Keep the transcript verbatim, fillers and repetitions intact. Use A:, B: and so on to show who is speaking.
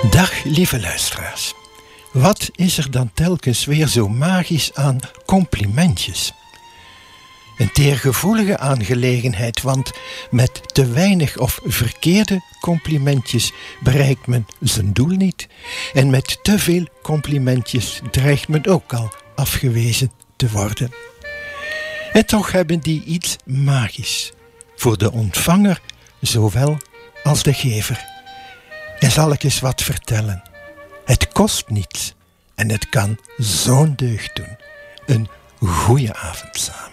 A: Dag lieve luisteraars. Wat is er dan telkens weer zo magisch aan complimentjes? Een teergevoelige aangelegenheid, want met te weinig of verkeerde complimentjes bereikt men zijn doel niet. En met te veel complimentjes dreigt men ook al afgewezen te worden. En toch hebben die iets magisch, voor de ontvanger zowel als de gever. En zal ik eens wat vertellen. Het kost niets en het kan zo'n deugd doen. Een goeie avond samen.